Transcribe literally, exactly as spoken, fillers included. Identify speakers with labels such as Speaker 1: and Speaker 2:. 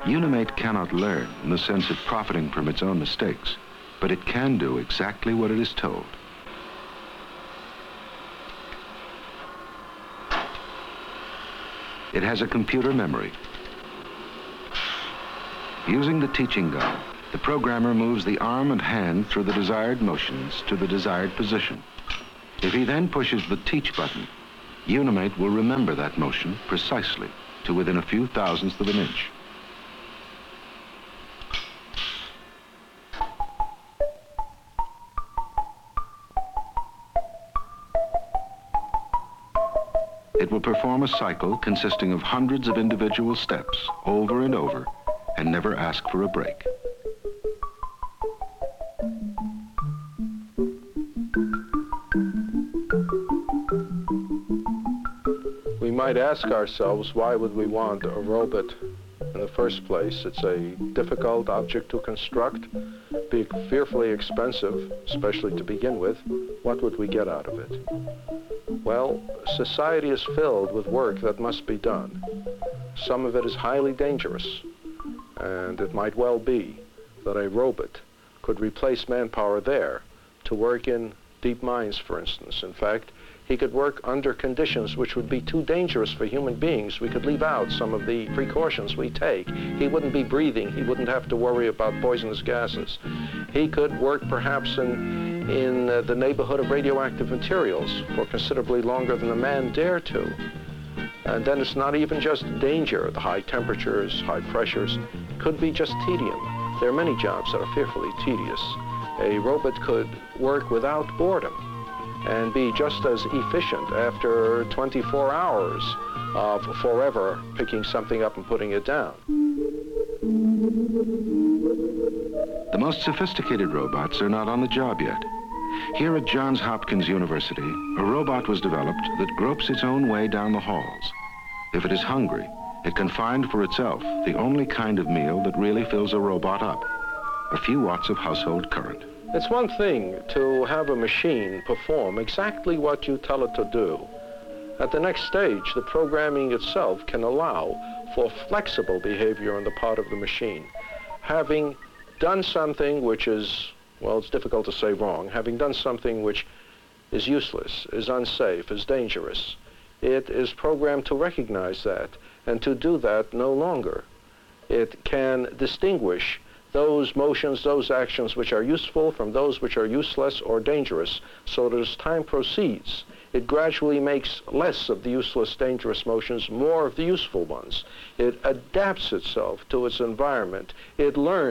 Speaker 1: Unimate cannot learn in the sense of profiting from its own mistakes, but it can do exactly what it is told. It has a computer memory. Using the teaching gun, the programmer moves the arm and hand through the desired motions to the desired position. If he then pushes the teach button, Unimate will remember that motion precisely to within a few thousandths of an inch. It will perform a cycle consisting of hundreds of individual steps over and over and never ask for a break.
Speaker 2: We might ask ourselves, why would we want a robot in the first place? It's a difficult object to construct, be fearfully expensive, especially to begin with. What would we get out of it? Well, society is filled with work that must be done. Some of it is highly dangerous, and it might well be that a robot could replace manpower there to work in deep mines, for instance. In fact, he could work under conditions which would be too dangerous for human beings. We could leave out some of the precautions we take. He wouldn't be breathing. He wouldn't have to worry about poisonous gases. He could work perhaps in, in uh, the neighborhood of radioactive materials for considerably longer than a man dare to. And then it's not even just danger, the high temperatures, high pressures. It could be just tedium. There are many jobs that are fearfully tedious. A robot could work without boredom and be just as efficient after twenty-four hours of forever picking something up and putting it down.
Speaker 1: The most sophisticated robots are not on the job yet. Here at Johns Hopkins University, a robot was developed that gropes its own way down the halls. If it is hungry, it can find for itself the only kind of meal that really fills a robot up: a few watts of household current.
Speaker 2: It's one thing to have a machine perform exactly what you tell it to do. At the next stage, the programming itself can allow for flexible behavior on the part of the machine. Having done something which is, well, it's difficult to say wrong, having done something which is useless, is unsafe, is dangerous, it is programmed to recognize that and to do that no longer. It can distinguish those motions, those actions which are useful from those which are useless or dangerous, so that as time proceeds, it gradually makes less of the useless, dangerous motions, more of the useful ones. It adapts itself to its environment. It learns